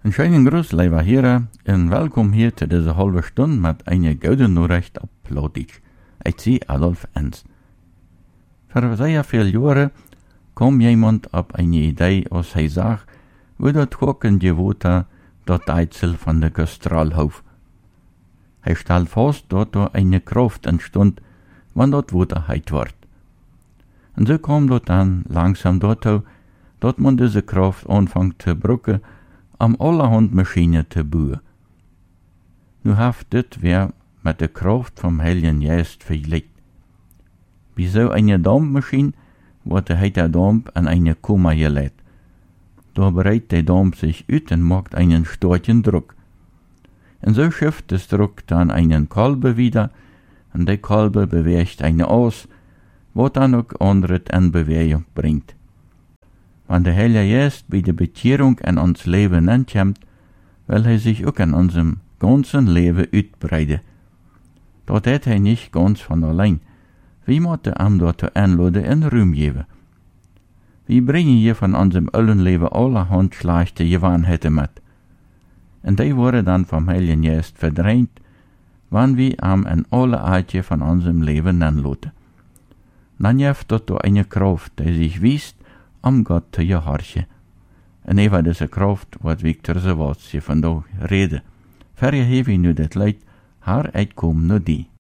Een schönen Gruß, lieve heren, en welkom hier te deze halve stunde met een gouden Nachricht op Plautdeutsch. Ik zie Adolf Enz. Voor zeer veel jaren kwam iemand op een idee als hij zag hoe dat hokken gewoonte dat Eitzel van de Kastralhof. Hij stelde vast dat er een kracht entstond, wanneer dat waterheid wordt. En zo kwam dat dan langzaam daartoe, dat man deze kracht aanvangt te gebruiken om allerhand Maschinen te bouwen. Nu heeft dit weer met de kracht vom Heiligen Geest vergelijkt. Wie zo eine Dampfmaschine wordt de hete Damp an eine Koma geleitet. Da breitet der Damp sich uit und macht einen starken Druck. Und so schifft das Druck dann einen Kolbe wieder, und der Kolbe bewegt eine aus, was dann auch andere in Bewegung bringt. Wenn der Heilige Geist bei der Bekehrung in uns Leben ankommt, will er sich auch in unserem ganzen Leben uitbreiden. Das tut er nicht ganz von allein. Wir müssen ihm dazu einladen und Raum geben. Wir bringen hier von unserem allen Leben allerhand schlechte Gewohnheiten mit. Und die worden dann vom Heiligen Geist verdrängt, wenn wir ihm in alle Arten von unserem Leben anladen. Dann gibt es da eine Kraft, die sich wisst, Gott zu gehorchen. En over deze kracht wat Victor Zawatje vandaag reden. Vergeef je nu dat leid, haar uitkomen naar die.